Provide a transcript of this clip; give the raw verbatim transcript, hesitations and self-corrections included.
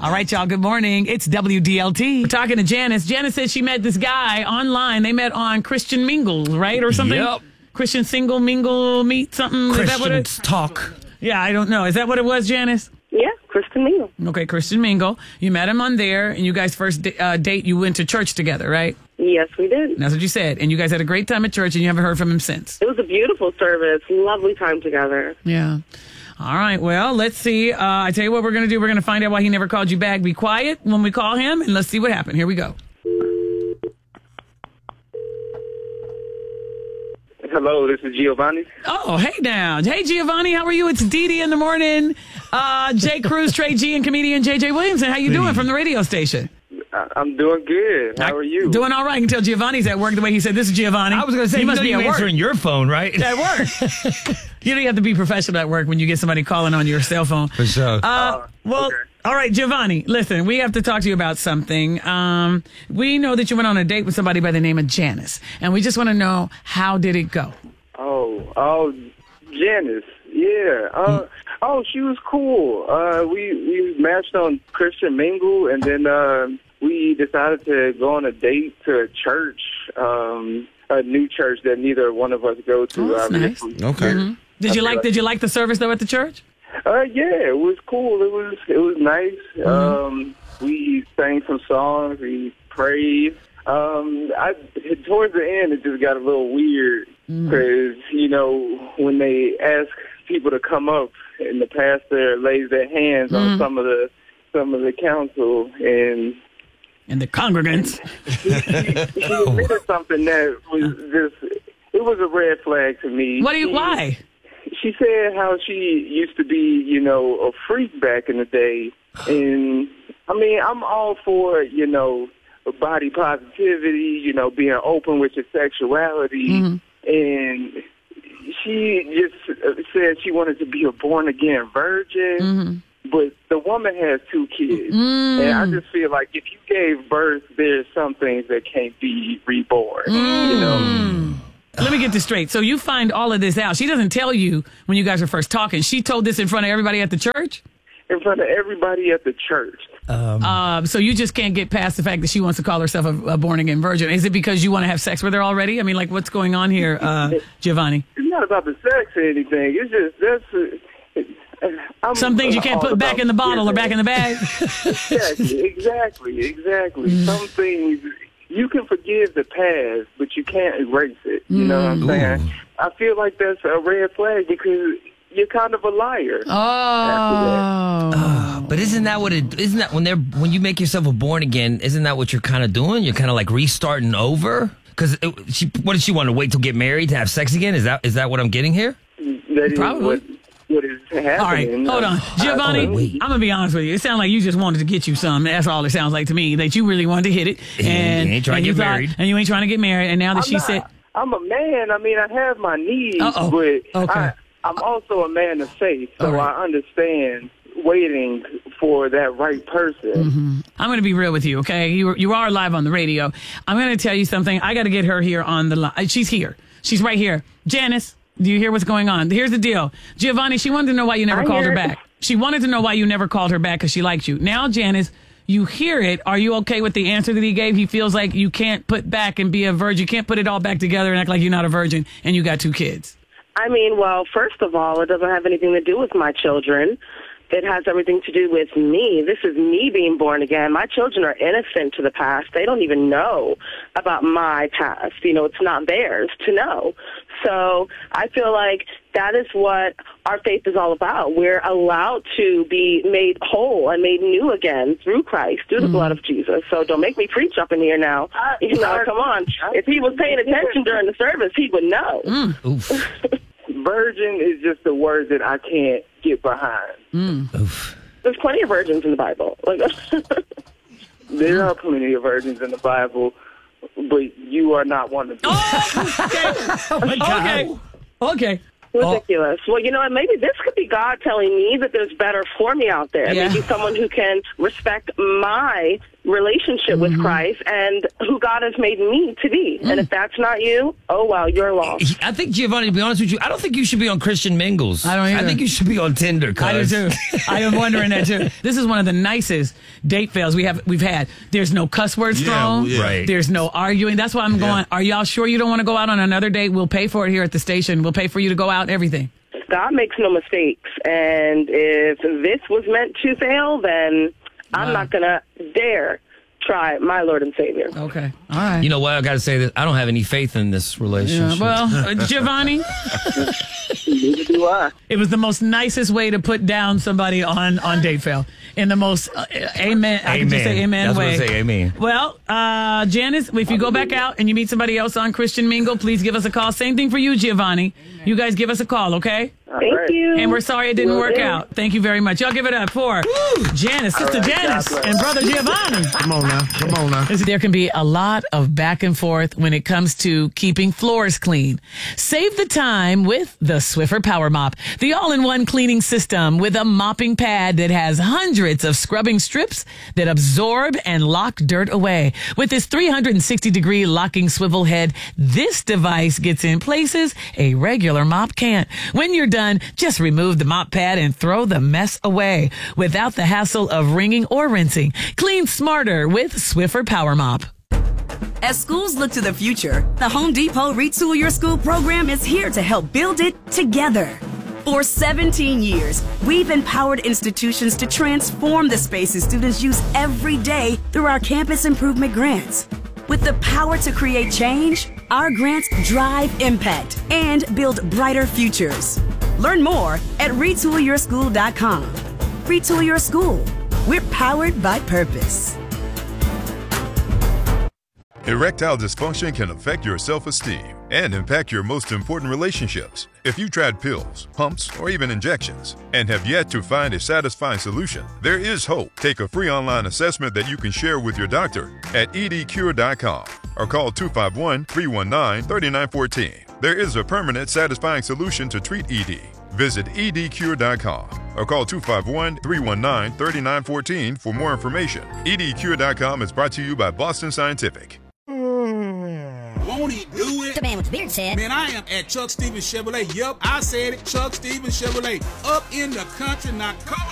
All right, y'all. Good morning. It's W D L T. We're talking to Janice. Janice said she met this guy online. They met on Christian Mingle, right? Or something? Yep. Christian Single Mingle Meet something? Is that what it, Christians talk. Yeah, I don't know. Is that what it was, Janice? Yeah, Christian Mingle. Okay, Christian Mingle. You met him on there, and you guys first uh, date, you went to church together, right? Yes, we did. That's what you said. And you guys had a great time at church, and you haven't heard from him since. It was a beautiful service. Lovely time together. Yeah. All right. Well, let's see. Uh, I tell you what we're going to do. We're going to find out why he never called you back. Be quiet when we call him, and let's see what happened. Here we go. Hello, this is Giovanni. Oh, hey now. Hey, Giovanni. How are you? It's Dee Dee in the morning. Uh, Jay Cruz, Trey G, and comedian J J Williamson. How you doing from the radio station? I- I'm doing good. How are you? Doing all right. I can tell Giovanni's at work the way he said, this is Giovanni. I was going to say, he you must know be you at work. answering your phone, right? At work. You know, you have to be professional at work when you get somebody calling on your cell phone. For sure. Uh, well, okay. all right, Giovanni, listen, we have to talk to you about something. Um, we know that you went on a date with somebody by the name of Janice, and we just want to know, how did it go? Oh, oh, Janice. Yeah. Uh, oh, she was cool. Uh, we we matched on Christian Mingle, and then uh, we decided to go on a date to a church, um, a new church that neither one of us go to. Oh, that's nice. obviously. Okay. Mm-hmm. Did you I like? feel Did you like the service though at the church? Uh, yeah, it was cool. It was it was nice. Mm-hmm. Um, we sang some songs. We prayed. Um, I towards the end, it just got a little weird because you know when they ask people to come up and the pastor lays their hands on some of the some of the council and And the congregants. he, he, he admitted something that was just it was a red flag to me. What do you? She- Why? She said how she used to be, you know, a freak back in the day. And, I mean, I'm all for, you know, body positivity, you know, being open with your sexuality. Mm-hmm. And she just said she wanted to be a born-again virgin. Mm-hmm. But the woman has two kids. Mm. And I just feel like if you gave birth, there's some things that can't be reborn, you know. Mm. Let me get this straight. So you find all of this out. She doesn't tell you when you guys are first talking. She told this in front of everybody at the church? In front of everybody at the church. Um, Uh, so you just can't get past the fact that she wants to call herself a, a born-again virgin. Is it because you want to have sex with her already? I mean, like, what's going on here, uh, Giovanni? It's not about the sex or anything. It's just that's. Uh, I'm Some things you can't all put back about in the bottle or forgiveness. back in the bag? Exactly, exactly, exactly. Some things you can forgive the past, but you can't erase it. You know what I'm saying? Ooh. I feel like that's a red flag because you're kind of a liar. Oh. uh, but isn't that what it? Isn't that when they're when you make yourself a born again? Isn't that what you're kind of doing? You're kind of like restarting over. Because she, what did she want to wait till get married to have sex again? Is that is that what I'm getting here? That is Probably. what, what is happening. All right, hold on. Giovanni, I- I'm going to be honest with you. It sounds like you just wanted to get you some. That's all it sounds like to me, that you really wanted to hit it. And, you ain't trying and to you get thought- married. And you ain't trying to get married. And now that I'm she not- said... I'm a man. I mean, I have my needs, Uh-oh. but Okay. I, I'm also a man of faith, so All right. I understand waiting for that right person. I'm going to be real with you, okay? You you are live on the radio. I'm going to tell you something. I got to get her here on the line. She's here. She's right here. Janice, do you hear what's going on? Here's the deal. Giovanni, she wanted to know why you never I called her hear it. back. She wanted to know why you never called her back because she liked you. Now, Janice, you hear it. Are you okay with the answer that he gave? He feels like you can't put back and be a virgin. You can't put it all back together and act like you're not a virgin and you got two kids. I mean, well, first of all, it doesn't have anything to do with my children. It has everything to do with me. This is me being born again. My children are innocent to the past. They don't even know about my past. You know, it's not theirs to know. So I feel like that is what our faith is all about. We're allowed to be made whole and made new again through Christ, through the Mm-hmm. blood of Jesus. So don't make me preach up in here now. You know, come on. If he was paying attention during the service, he would know. Mm. Oof. Virgin is just a word that I can't get behind. Oof. There's plenty of virgins in the Bible. Like, There are plenty of virgins in the Bible, but you are not one of them. Oh, okay. okay. Okay. ridiculous. Well, you know what? Maybe this could be God telling me that there's better for me out there. Yeah. Maybe someone who can respect my relationship with Christ and who God has made me to be. And if that's not you, oh, well, you're lost. I think, Giovanni, to be honest with you, I don't think you should be on Christian Mingles. I don't either. I think you should be on Tinder. Cause. I do too. I am wondering that too. This is one of the nicest date fails we have we've had. There's no cuss words Yeah, thrown. yeah. Right. There's no arguing. That's why I'm Yeah. going. Are y'all sure you don't want to go out on another date? We'll pay for it here at the station. We'll pay for you to go out. Everything. God makes no mistakes. And if this was meant to fail, then I'm Wow. not going to dare try my Lord and Savior. Okay. All right. You know what? I got to say that I don't have any faith in this Yeah, relationship. well, uh, Giovanni, Neither do I. it was the most nicest way to put down somebody on, on date fail. In the most, uh, amen, I can just say amen That's way. what I say, amen. Well, uh, Janice, if you go back out and you meet somebody else on Christian Mingle, please give us a call. Same thing for you, Giovanni. You guys give us a call, okay? Thank right. you. And we're sorry it didn't Will work do. out. Thank you very much. Y'all give it up for Janice, Sister right, Janice, God bless. and Brother Giovanni. Come on now. Come on now. There can be a lot of back and forth when it comes to keeping floors clean. Save the time with the Swiffer Power Mop, the all-in-one cleaning system with a mopping pad that has hundreds of scrubbing strips that absorb and lock dirt away. With its three hundred sixty degree locking swivel head, this device gets in places a regular mop can't. When you're done, just remove the mop pad and throw the mess away without the hassle of wringing or rinsing. Clean smarter with Swiffer Power Mop. As schools look to the future, the Home Depot Retool Your School program is here to help build it together. For seventeen years, we've empowered institutions to transform the spaces students use every day through our campus improvement grants. With the power to create change, our grants drive impact and build brighter futures. Learn more at retool your school dot com. Retool Your School. We're powered by purpose. Erectile dysfunction can affect your self-esteem and impact your most important relationships. If you tried pills, pumps, or even injections and have yet to find a satisfying solution, there is hope. Take a free online assessment that you can share with your doctor at e d cure dot com or call two five one, three one nine, three nine one four. There is a permanent, satisfying solution to treat E D. Visit e d cure dot com or call two five one, three one nine, three nine one four for more information. e d cure dot com is brought to you by Boston Scientific. Won't he do it? The man with the beard said. Man, I am at Chuck Stevens Chevrolet. Yup, I said it. Chuck Stevens Chevrolet. Up in the country, not come